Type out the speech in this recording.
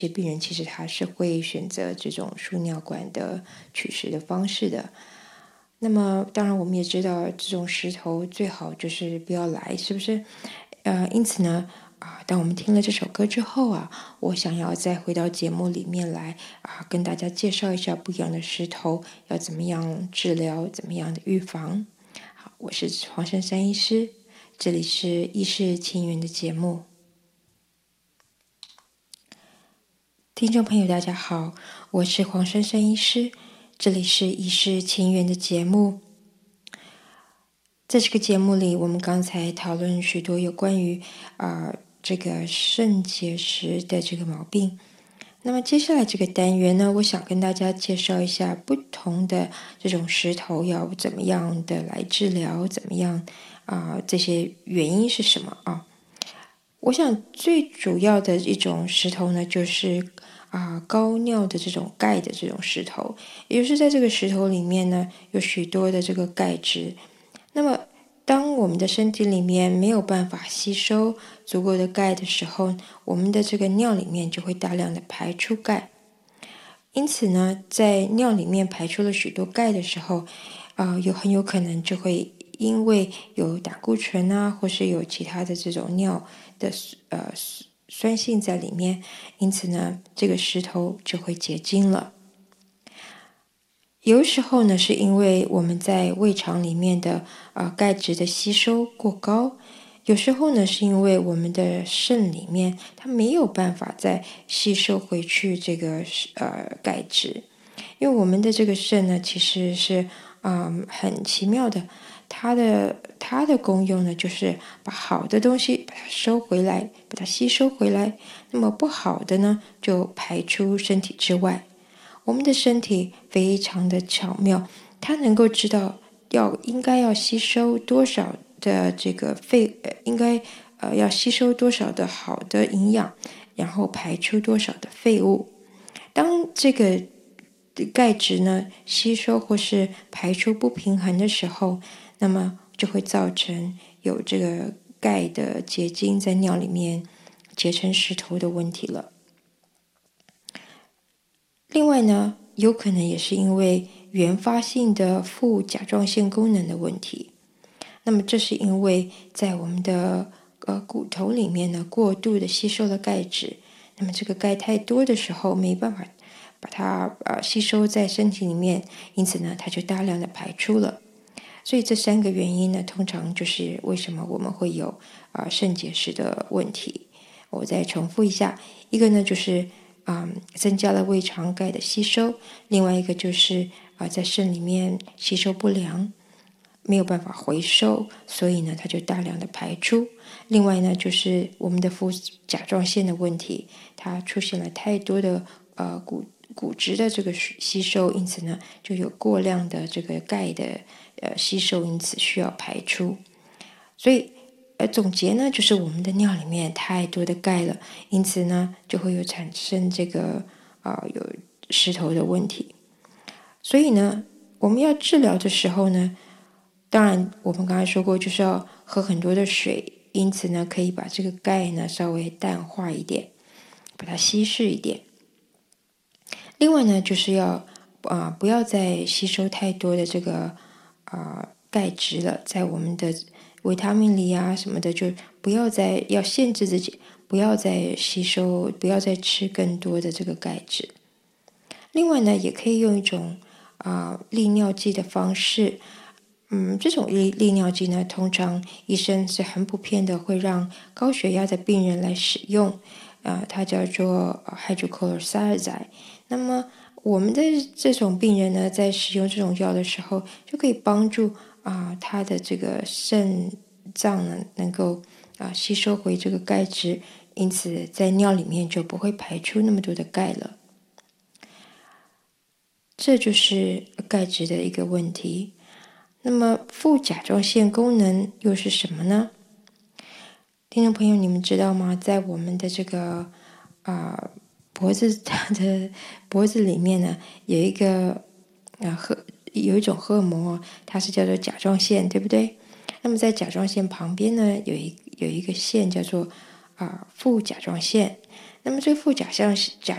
些病人其实他是会选择这种输尿管的取石的方式的。那么当然我们也知道这种石头最好就是不要来，是不是？因此呢，当我们听了这首歌之后我想要再回到节目里面来跟大家介绍一下不一样的石头要怎么样治疗，怎么样的预防。好，我是黄珊珊医师，这里是医事情缘的节目。听众朋友大家好，我是黄珊珊医师，这里是医事情缘的节目。在这个节目里，我们刚才讨论许多有关于这个肾结石的这个毛病。那么接下来这个单元呢，我想跟大家介绍一下不同的这种石头要怎么样的来治疗，怎么样这些原因是什么啊？我想最主要的一种石头呢，就是高尿的这种钙的这种石头，也就是在这个石头里面呢，有许多的这个钙质。那么当我们的身体里面没有办法吸收足够的钙的时候，我们的这个尿里面就会大量的排出钙。因此呢，在尿里面排出了许多钙的时候，很有可能就会因为有胆固醇或是有其他的这种尿的酸性在里面，因此呢，这个石头就会结晶了。有时候呢，是因为我们在胃肠里面的钙质的吸收过高，有时候呢，是因为我们的肾里面它没有办法再吸收回去这个钙质，因为我们的这个肾呢，其实是很奇妙的，它的功用呢，就是把好的东西把它收回来，把它吸收回来，那么不好的呢，就排出身体之外。我们的身体非常的巧妙，它能够知道应该要吸收多少的这个要吸收多少的好的营养，然后排出多少的废物。当这个钙质呢吸收或是排出不平衡的时候，那么就会造成有这个钙的结晶在尿里面结成石头的问题了。另外呢，有可能也是因为原发性的副甲状腺功能的问题。那么这是因为在我们的骨头里面呢，过度的吸收了钙质，那么这个钙太多的时候，没办法把它吸收在身体里面，因此呢，它就大量的排出了。所以这3个原因呢，通常就是为什么我们会有肾结石的问题。我再重复一下，一个呢就是增加了胃肠钙的吸收，另外一个就是在肾里面吸收不良，没有办法回收，所以呢它就大量的排出。另外呢就是我们的副甲状腺的问题，它出现了太多的骨质的这个吸收，因此呢就有过量的这个钙的吸收，因此需要排出。所以总结呢，就是我们的尿里面太多的钙了，因此呢就会有产生这个有石头的问题。所以呢，我们要治疗的时候呢，当然我们刚才说过，就是要喝很多的水，因此呢可以把这个钙呢稍微淡化一点，把它稀释一点。另外呢，就是要不要再吸收太多的这个钙质了，在我们的维他命里什么的，就要限制自己，不要再吸收，不要再吃更多的这个钙质。另外呢，也可以用一种利尿剂的方式。这种利尿剂呢，通常医生是很普遍的，会让高血压的病人来使用。它叫做hydrochlorothiazide。那么我们的这种病人呢，在使用这种药的时候，就可以帮助他的这个肾脏呢，能够吸收回这个钙质，因此在尿里面就不会排出那么多的钙了。这就是钙质的一个问题。那么副甲状腺功能又是什么呢？听众朋友，你们知道吗？在我们的这个脖子里面呢，有一种荷尔蒙它是叫做甲状腺，对不对？那么在甲状腺旁边呢，有一个腺叫做副甲状腺。那么这个副甲状